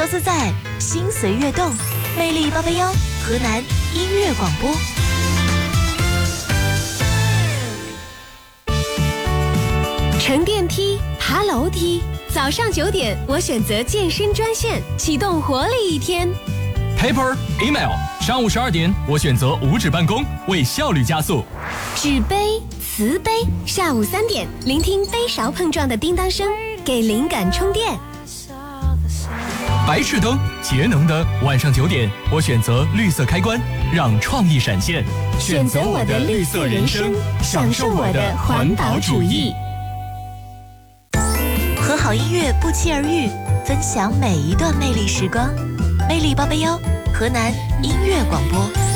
周四在心随悦动，魅力881河南音乐广播。 乘电梯，爬楼梯，早上9点，我选择健身专线，启动活力一天。 Paper Email， 上午12点，我选择无纸办公，为效率加速。 纸杯、瓷杯，下午3点，聆听杯勺碰撞的叮当声，给灵感充电。 白炽灯，节能灯，晚上9点，我选择绿色开关，让创意闪现。 选择我的绿色人生，享受我的环保主义。 和好音乐不期而遇，分享每一段魅力时光。魅力881河南音乐广播。